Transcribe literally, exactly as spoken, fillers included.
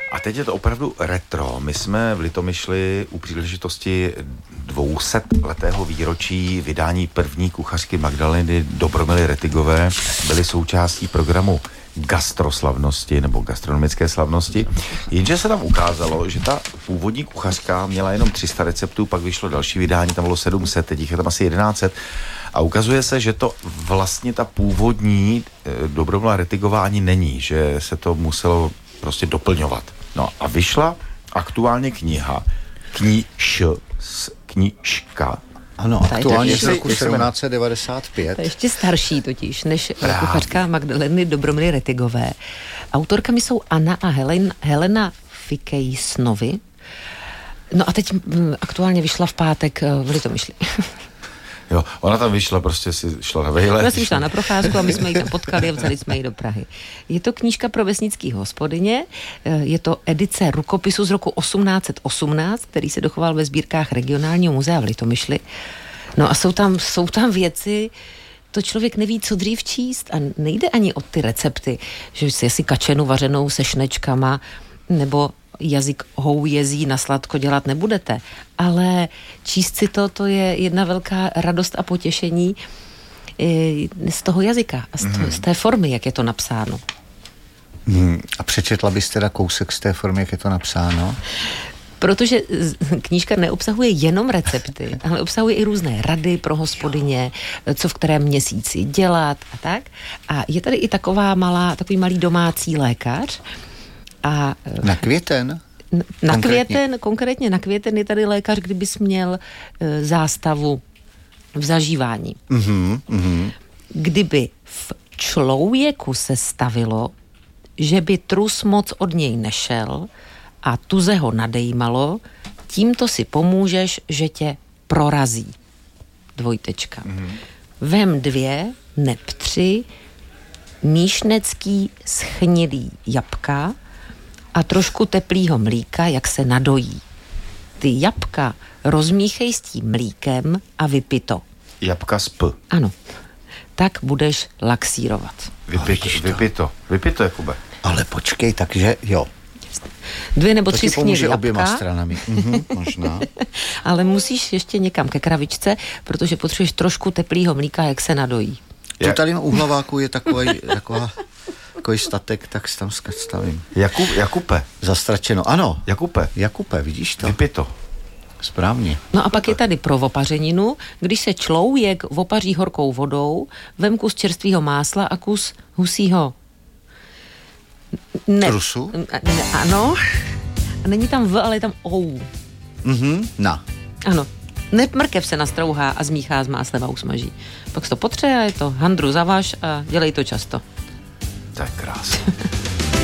A teď je to opravdu retro. My jsme v Litomyšli u příležitosti dvousetletého výročí vydání první kuchařky Magdaleny Dobromily Rettigové byli součástí programu gastroslavnosti nebo gastronomické slavnosti, jenže se tam ukázalo, že ta původní kuchařka měla jenom tři sta receptů, pak vyšlo další vydání, tam bylo sedm set, teď jich je tam asi jedenáct set a ukazuje se, že to vlastně ta původní e, Dobromila Rettigová ani není, že se to muselo prostě doplňovat. No a vyšla aktuálně kniha, kníž, knížka. Ano, aktuálně z roku sedmnáct set devadesát pět. To je ještě starší totiž, než Právě. kuchařka Magdaleny Dobromily Rettigové. Autorkami jsou Anna a Helen, Helena Fikejsnovy. No a teď m, aktuálně vyšla v pátek v Litomyšli. Jo, ona tam vyšla, prostě si šla na vejlet. Ona si šla na procházku a my jsme ji tam potkali a vzali jsme ji do Prahy. Je to knížka pro vesnický hospodyně, je to edice rukopisu z roku osmnáct set osmnáct, který se dochoval ve sbírkách regionálního muzea v Litomyšli. No a jsou tam, jsou tam věci, to člověk neví, co dřív číst a nejde ani o ty recepty, že si asi kačenu vařenou se šnečkama nebo jazyk houjezí na sladko dělat nebudete, ale číst si to, to je jedna velká radost a potěšení z toho jazyka a z, to, mm. z té formy, jak je to napsáno. Mm. A přečetla byste teda kousek z té formy, jak je to napsáno? Protože knížka neobsahuje jenom recepty, ale obsahuje i různé rady pro hospodyně, co v kterém měsíci dělat a tak. A je tady i taková malá, takový malý domácí lékař. A na květen? Na, na květen, konkrétně na květen je tady lékař, kdybys měl e, zástavu v zažívání. Mm-hmm, mm-hmm. Kdyby v člověku se stavilo, že by trus moc od něj nešel a tuze ho nadejmalo, tímto si pomůžeš, že tě prorazí. Dvojtečka. Mm-hmm. Vem dvě, neb tři, míšnecký schnilý jabka a trošku teplýho mlíka, jak se nadojí. Ty jabka rozmíchej s tím mlíkem a vypij to. Jabka z P. Ano. Tak budeš laxírovat. Vypij to, vypij to, vypij to, Jakube. Ale počkej, takže jo. Dvě nebo tři schnilý jabka. oběma stranami. Mhm, možná. Ale musíš ještě někam ke kravičce, protože potřebuješ trošku teplýho mlíka, jak se nadojí. To tady u hlaváku je takový, taková, takový statek, tak se tam stavím. Jakub, Jakupe. Zastračeno, ano. Jakupe. Jakupe, vidíš to? Vypij to. Správně. No a pak je tady pro vopařeninu, když se člověk vopaří horkou vodou, vem kus čerstvého másla a kus husího ne, trusu? Ne, ano. A není tam V, ale je tam ou. Mhm, na. Ano. Neb mrkev se nastrouhá a zmíchá s máslem a usmaží. Pak se to potře a je to handru zavaž a dělej to často. Tak krásně.